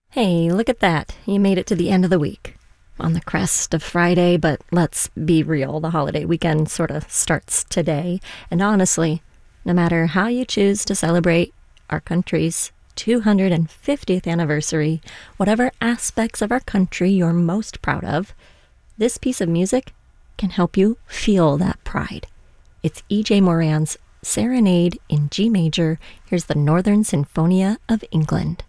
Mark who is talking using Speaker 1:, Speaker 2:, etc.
Speaker 1: Hey, look at that. You made it to the end of the week. On the crest of Friday, but let's be real, the holiday weekend sort of starts today. And honestly, no matter how you choose to celebrate our country's 250th anniversary, whatever aspects of our country you're most proud of, this piece of music can help you feel that pride. It's E.J. Moran's Serenade in G major. Here's the Northern Sinfonia of England.